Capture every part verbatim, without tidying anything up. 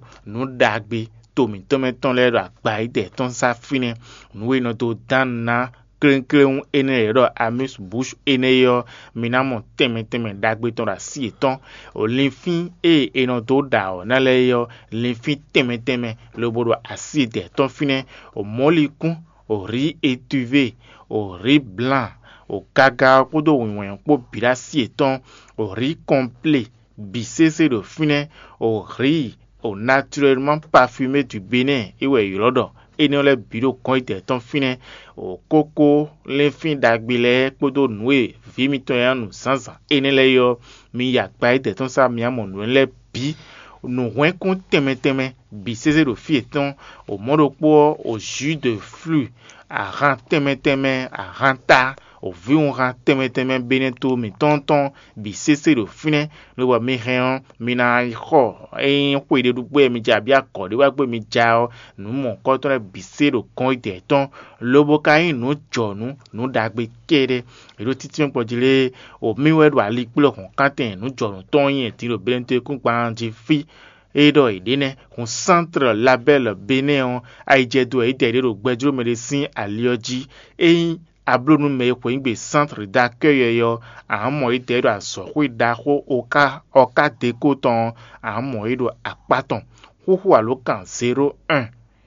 nu dagbe tomi tometon le agba ide ton sa fine nu eno to danna kren kren ene ro amis bush ene yo minamo teme teme dagbe ton ra si eton o linfin e eno to da o na le yo linfin teme teme le bodo asi de ton fine o molikun o riz étuvé o riz blanc o gaga kodo won po bira si eton o riz complet bisese de fine o riz au naturellement parfumé du Bénin et ouais yodo et non le bureau quand il ton fine au coco les fins d'agbile podo noué vimitoyan nous sans et ne le yo mi ya pa de ton sa mi amon le bi nous wen kon teme teme bisese de fieton au modo po au jus de flux à ran teme teme à ranta au vu on ran teme teme beneto mi tonton bisese de fine le wa mi hen mi na ho e ko de du gbe mi ja bi akọ de wa gbe mi ja o nu mo ko to bise do kon ide ton lobo kai nu jonu nu dagbe kere ero titi npo jile o mi we do ali plo kon kanten nu jonu ton yin ti lo bente kun pa nji fi edo idene kon centre label Bénin aijedo ide de ro gbejuro medicine alioji e ablonu me ko ingbe centre d'accueil yo amo ide do aso da ko oka oka deko ton amo ido apaton huhu alokan zéro un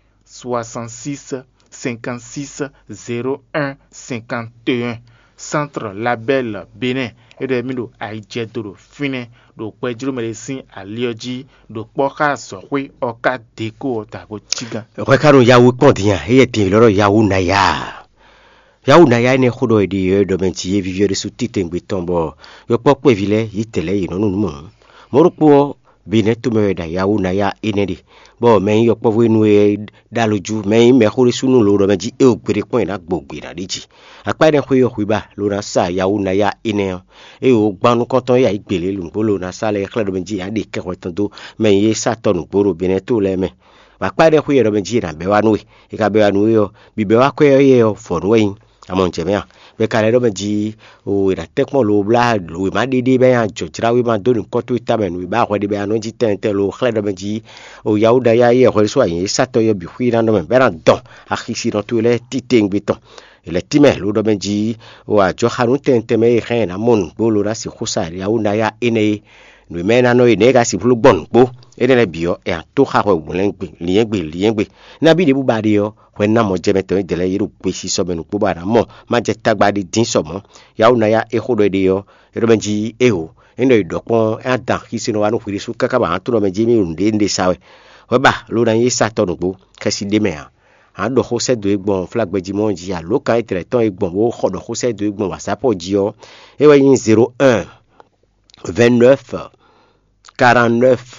soixante-six cinquante-six zéro un cinquante-et un centre label Bénin ede mi do aijedo do fine do gbejuro medicine alioji do poka so we oka deko ta ko chiga ko kanu yawu pondian e ti loro yawu na ya yawu na ya ne khodo e di do menti vivio de sous-titre ngbe tombo yo popo vile yitele yi no nu mo morupo Bénin to me da yawu na ya enedi bo men yo povo inu e daloju men me khori sunu lo do meji e ogbere pon na gbogbe na diji apa den ko yo kwiba lo na sa yawu na ya ene e o gbanu konton ya igbele lu bolo na sa le khla do meji ya de ke ko tondo men ye sa tonu gboro Bénin to le me apa den ko yo do meji na be wa nu e ka be wa nu yo bi be wa ko yo yo for we amon chemia be kale do meji o ira tekmo lo bla lo ma dede be ya jojra we ma do ni koto tamen we ba ko de be anu ji tente lo khla do meji o yauda ya ye ko so yin sato yo bi khira no me beran don akhisi no to le titeng beton le time lo do meji o a jo harun tente me khen amon bolo ra si khusa yaunda ya ene no me na no ine ga si fulu bon bo ene le bio e to kha ko bulengbe liengbe liengbe na bi de bu ba de yo when na mo jeme to de le yiru pe si so benu po ba na mo ma je tagba di din so mo yauna ya e khodo de yo e do meji e o endo idopon e dan kisino wa no firi su kaka ba to do meji mi runde nde sawe we ba lo na yi sa to no gbo kasi de me a an do ho se do egbon flag gbeji mo ji ya lo kan itre ton egbon wo khodo ho se do egbon whatsapp o ji o e we yin zéro un vingt-neuf quarante-neuf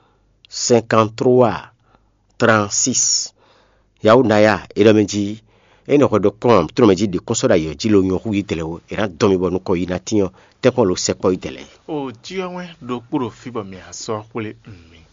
cinquante-trois trente-six yauna ya e do meji e no ko do kom to meji de konsoda yo ji lo yon hu itele o e ran do mi bonu ko yi na tiyan te ko lo se po itele o ji o wen do puro fibo mi aso kule mi